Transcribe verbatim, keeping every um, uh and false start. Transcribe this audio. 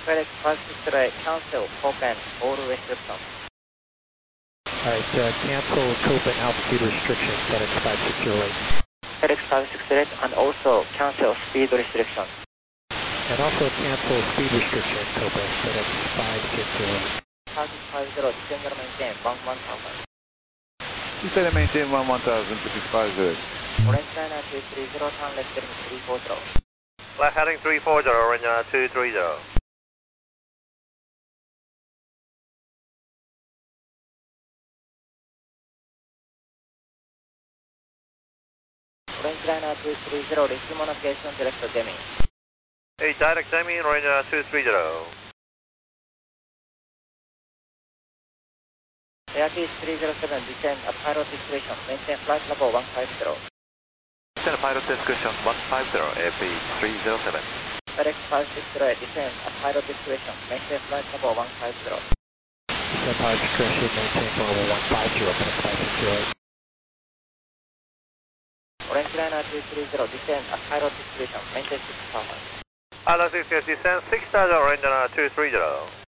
FedEx five six zero eight, cancel Cope and all restrictions. Alright, uh, cancel Cope and altitude restrictions, FedEx five six zero eight. FedEx five six zero eight and also cancel speed restrictions. And also cancel speed restriction, Cope, FedEx five six zero eight. five six five zero, descend and maintain one one thousand. Descend and maintain one one thousand to six five zero. Orange Liner two three zero, turn left heading three four zero. Left heading three four zero, Orange Liner two three zero. Orange Liner two three zero, resume on navigation direct to Deming. Hey, direct Deming, Orange Liner two three zero. Air T three zero seven, descend at pilot discretion, maintain flight level one five zero. Descend pilot discretion one five zero, A P three zero seven. FedEx five six zero eight, descend at pilot discretion, maintain flight level one five zero. Descend pilot discretion, maintain level one five zero, FedEx five six zero eight. Orange Liner two three zero, descend at pilot discretion, maintain six thousand. Pilot discretion, descend six thousand, Orange Liner two three zero.